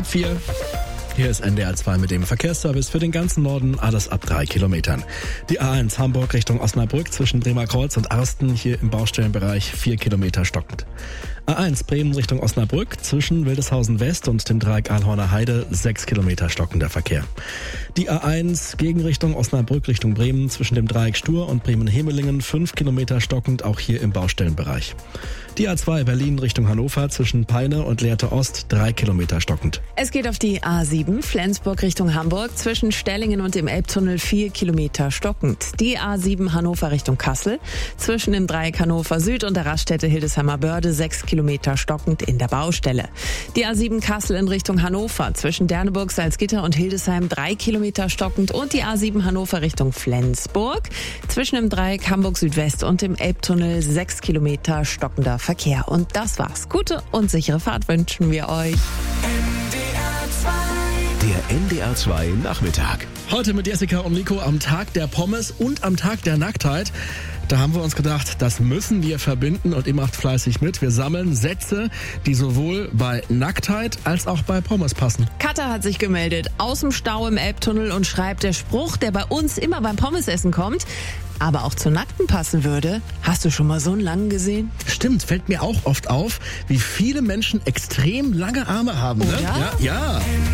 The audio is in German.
3:30. Hier ist NDR 2 mit dem Verkehrsservice für den ganzen Norden, alles ab 3 Kilometern. Die A1 Hamburg Richtung Osnabrück zwischen Bremerkreuz und Arsten, hier im Baustellenbereich 4 Kilometer stockend. A1 Bremen Richtung Osnabrück zwischen Wildeshausen West und dem Dreieck Alhorner Heide 6 Kilometer stockender Verkehr. Die A1 Gegenrichtung Osnabrück Richtung Bremen zwischen dem Dreieck Stur und Bremen-Hemelingen 5 Kilometer stockend, auch hier im Baustellenbereich. Die A2 Berlin Richtung Hannover zwischen Peine und Lehrte Ost 3 Kilometer stockend. Es geht auf die A7 Flensburg Richtung Hamburg zwischen Stellingen und dem Elbtunnel 4 Kilometer stockend. Die A7 Hannover Richtung Kassel zwischen dem Dreieck Hannover Süd und der Raststätte Hildesheimer Börde 6 Kilometer stockend in der Baustelle. Die A7 Kassel in Richtung Hannover zwischen Derneburg, Salzgitter und Hildesheim 3 Kilometer stockend und die A7 Hannover Richtung Flensburg zwischen dem Dreieck Hamburg Südwest und dem Elbtunnel 6 Kilometer stockender Verkehr. Und das war's. Gute und sichere Fahrt wünschen wir euch. Der NDR 2 Nachmittag. Heute mit Jessica und Nico am Tag der Pommes und am Tag der Nacktheit. Da haben wir uns gedacht, das müssen wir verbinden und ihr macht fleißig mit. Wir sammeln Sätze, die sowohl bei Nacktheit als auch bei Pommes passen. Katha hat sich gemeldet aus dem Stau im Elbtunnel und schreibt, der Spruch, der bei uns immer beim Pommesessen kommt, aber auch zur Nackten passen würde. Hast du schon mal so einen langen gesehen? Stimmt, fällt mir auch oft auf, wie viele Menschen extrem lange Arme haben. Ne? Oder? Ja.